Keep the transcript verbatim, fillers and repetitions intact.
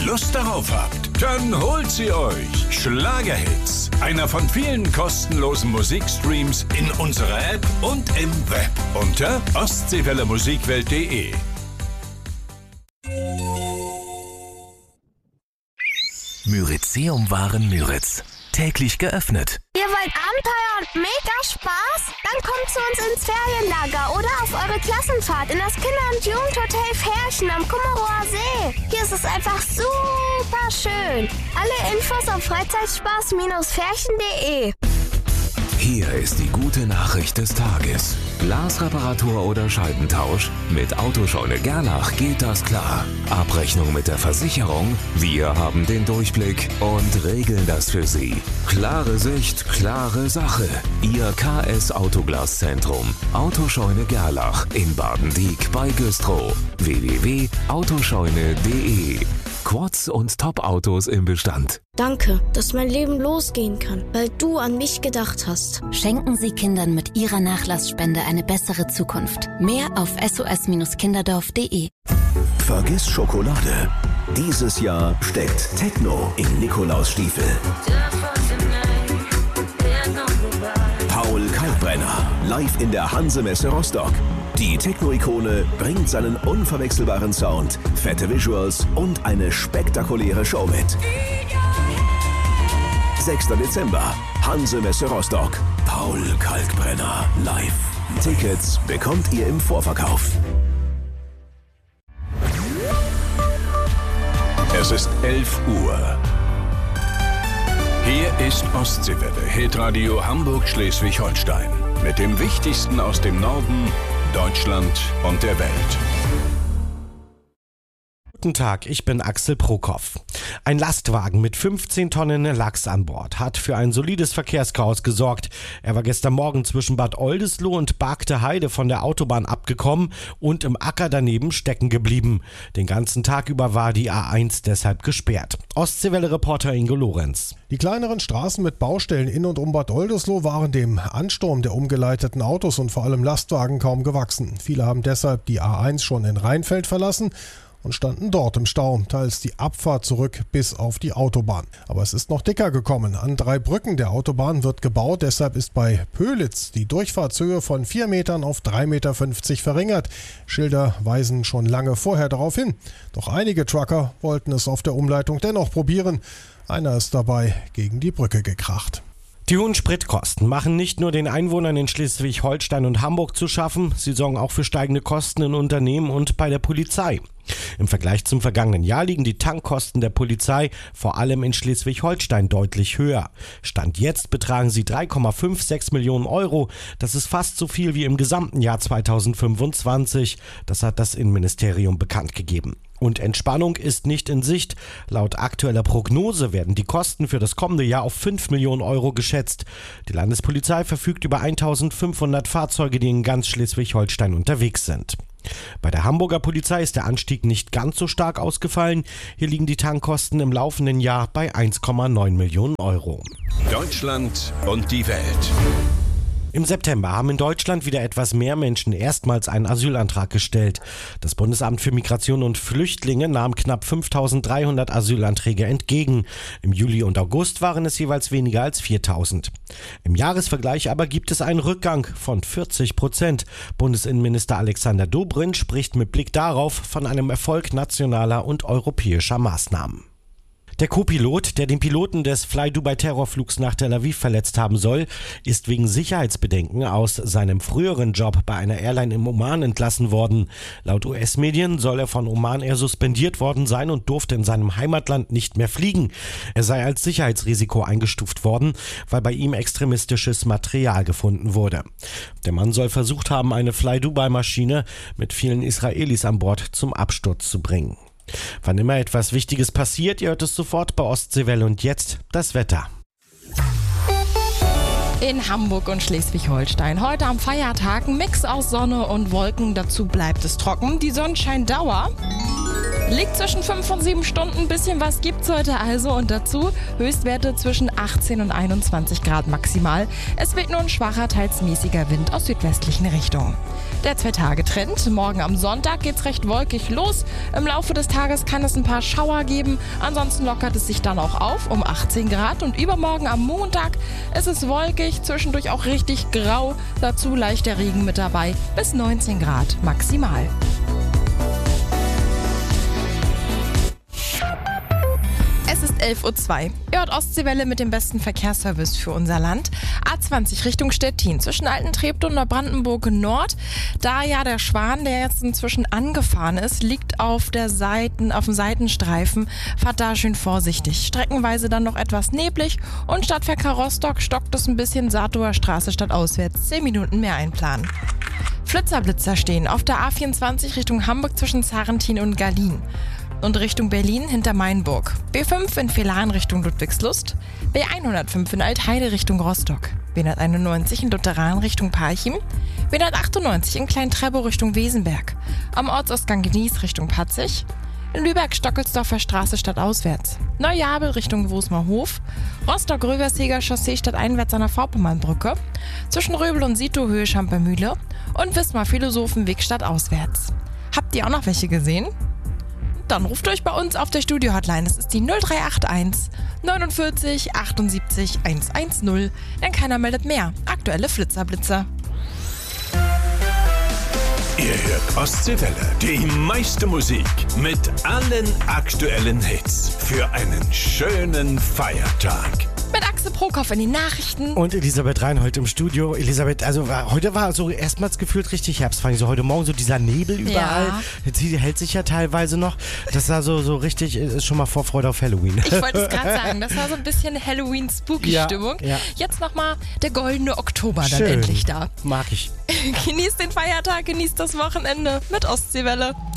Lust darauf habt, dann holt sie euch. Schlagerhits, einer von vielen kostenlosen Musikstreams in unserer App und im Web unter ostseewelle musikwelt punkt de. Myrizeum-Waren Müritz. Täglich geöffnet. Ihr wollt Abenteuer und mega Spaß? Dann kommt zu uns ins Ferienlager oder auf eure Klassenfahrt in das Kinder- und Jugendhotel Färchen am Kummerower See. Hier ist es einfach super schön. Alle Infos auf freizeitspaß Färchen punkt de. Hier ist die gute Nachricht des Tages. Glasreparatur oder Scheibentausch? Mit Autoscheune Gerlach geht das klar. Abrechnung mit der Versicherung? Wir haben den Durchblick und regeln das für Sie. Klare Sicht, klare Sache. Ihr K S Autoglaszentrum. Autoscheune Gerlach in Baden-Dieck bei Güstrow. w w w punkt autoscheune punkt de. Quads und Top-Autos im Bestand. Danke, dass mein Leben losgehen kann, weil du an mich gedacht hast. Schenken Sie Kindern mit Ihrer Nachlassspende eine bessere Zukunft. Mehr auf s o s kinderdorf punkt de. Vergiss Schokolade. Dieses Jahr steckt Techno in Nikolausstiefel. Paul Kalkbrenner, live in der Hanse-Messe Rostock. Die Techno-Ikone bringt seinen unverwechselbaren Sound, fette Visuals und eine spektakuläre Show mit. sechster Dezember, Hanse-Messe Rostock. Paul Kalkbrenner live. Tickets bekommt ihr im Vorverkauf. Es ist elf Uhr. Hier ist Ostseewelle, Hitradio Hamburg-Schleswig-Holstein. Mit dem Wichtigsten aus dem Norden, Deutschland und der Welt. Guten Tag, ich bin Axel Prokop. Ein Lastwagen mit fünfzehn Tonnen Lachs an Bord hat für ein solides Verkehrschaos gesorgt. Er war gestern Morgen zwischen Bad Oldesloe und Bargte Heide von der Autobahn abgekommen und im Acker daneben stecken geblieben. Den ganzen Tag über war die A eins deshalb gesperrt. Ostseewelle-Reporter Ingo Lorenz. Die kleineren Straßen mit Baustellen in und um Bad Oldesloe waren dem Ansturm der umgeleiteten Autos und vor allem Lastwagen kaum gewachsen. Viele haben deshalb die A eins schon in Rheinfeld verlassen und standen dort im Stau, teils die Abfahrt zurück bis auf die Autobahn. Aber es ist noch dicker gekommen. An drei Brücken der Autobahn wird gebaut, deshalb ist bei Pölitz die Durchfahrtshöhe von vier Metern auf drei Meter fünfzig verringert. Schilder weisen schon lange vorher darauf hin. Doch einige Trucker wollten es auf der Umleitung dennoch probieren. Einer ist dabei gegen die Brücke gekracht. Die hohen Spritkosten machen nicht nur den Einwohnern in Schleswig-Holstein und Hamburg zu schaffen, sie sorgen auch für steigende Kosten in Unternehmen und bei der Polizei. Im Vergleich zum vergangenen Jahr liegen die Tankkosten der Polizei vor allem in Schleswig-Holstein deutlich höher. Stand jetzt betragen sie drei Komma sechsundfünfzig Millionen Euro. Das ist fast so viel wie im gesamten Jahr zweitausendfünfundzwanzig. Das hat das Innenministerium bekannt gegeben. Und Entspannung ist nicht in Sicht. Laut aktueller Prognose werden die Kosten für das kommende Jahr auf fünf Millionen Euro geschätzt. Die Landespolizei verfügt über eintausendfünfhundert Fahrzeuge, die in ganz Schleswig-Holstein unterwegs sind. Bei der Hamburger Polizei ist der Anstieg nicht ganz so stark ausgefallen. Hier liegen die Tankkosten im laufenden Jahr bei eins Komma neun Millionen Euro. Deutschland und die Welt. Im September haben in Deutschland wieder etwas mehr Menschen erstmals einen Asylantrag gestellt. Das Bundesamt für Migration und Flüchtlinge nahm knapp fünftausenddreihundert Asylanträge entgegen. Im Juli und August waren es jeweils weniger als viertausend. Im Jahresvergleich aber gibt es einen Rückgang von vierzig Prozent. Bundesinnenminister Alexander Dobrindt spricht mit Blick darauf von einem Erfolg nationaler und europäischer Maßnahmen. Der Co-Pilot, der den Piloten des Fly-Dubai-Terrorflugs nach Tel Aviv verletzt haben soll, ist wegen Sicherheitsbedenken aus seinem früheren Job bei einer Airline im Oman entlassen worden. Laut U S-Medien soll er von Oman Air suspendiert worden sein und durfte in seinem Heimatland nicht mehr fliegen. Er sei als Sicherheitsrisiko eingestuft worden, weil bei ihm extremistisches Material gefunden wurde. Der Mann soll versucht haben, eine Fly-Dubai-Maschine mit vielen Israelis an Bord zum Absturz zu bringen. Wann immer etwas Wichtiges passiert, ihr hört es sofort bei Ostseewelle. Und jetzt das Wetter. In Hamburg und Schleswig-Holstein. Heute am Feiertag ein Mix aus Sonne und Wolken. Dazu bleibt es trocken. Die Sonnenscheindauer Liegt zwischen fünf und sieben Stunden, ein bisschen was gibt's heute also und dazu Höchstwerte zwischen achtzehn und einundzwanzig Grad maximal. Es weht nur ein schwacher, teils mäßiger Wind aus südwestlichen Richtungen. Der Zwei-Tage-Trend. Morgen am Sonntag geht's recht wolkig los. Im Laufe des Tages kann es ein paar Schauer geben. Ansonsten lockert es sich dann auch auf um achtzehn Grad. Und übermorgen am Montag ist es wolkig, zwischendurch auch richtig grau. Dazu leichter Regen mit dabei bis neunzehn Grad maximal. Es ist elf Uhr zwei. Ihr hört Ostseewelle mit dem besten Verkehrsservice für unser Land. A zwanzig Richtung Stettin zwischen Altentreptow und Neubrandenburg Nord. Da ja der Schwan, der jetzt inzwischen angefahren ist, liegt auf der Seiten, auf dem Seitenstreifen. Fahrt da schön vorsichtig. Streckenweise dann noch etwas neblig und Stadtverkehr Rostock stockt es ein bisschen Saatower Straße stadtauswärts. zehn Minuten mehr einplanen. Flitzerblitzer stehen auf der A vierundzwanzig Richtung Hamburg zwischen Zarrentin und Gallien. Und Richtung Berlin hinter Mainburg. B fünf in Villaren Richtung Ludwigslust, B hundertfünf in Altheide Richtung Rostock, B hunderteinundneunzig in Lutheran Richtung Parchim, B hundertachtundneunzig in Klein-Treptow Richtung Wesenberg, am Ortsausgang Gnies Richtung Patzig, in Lübeck-Stockelsdorfer Straße stadtauswärts, Neujabel Richtung Wosmerhof, Rostock-Röverseger Chaussee stadteinwärts an der Vorpommernbrücke, zwischen Röbel und Sito Höhe Schampermühle und Wismar-Philosophenweg stadtauswärts. Habt ihr auch noch welche gesehen? Dann ruft euch bei uns auf der Studio-Hotline. Das ist die null drei acht eins neunundvierzig achtundsiebzig hundertzehn. Denn keiner meldet mehr. Aktuelle Flitzerblitzer. Ihr hört Ostseewelle, die meiste Musik mit allen aktuellen Hits für einen schönen Feiertag. Mit Axel Prokop in den Nachrichten. Und Elisabeth Reinhold im Studio. Elisabeth, also war, heute war so erstmals gefühlt richtig Herbstfang. So heute Morgen so dieser Nebel überall. Ja. Jetzt hier hält sich ja teilweise noch. Das war so, so richtig, ist schon mal Vorfreude auf Halloween. Ich wollte es gerade sagen, das war so ein bisschen Halloween-Spooky-Stimmung. Ja, ja. Jetzt nochmal der goldene Oktober dann Schön. endlich da. Mag ich. Genießt den Feiertag, genießt das Wochenende mit Ostseewelle.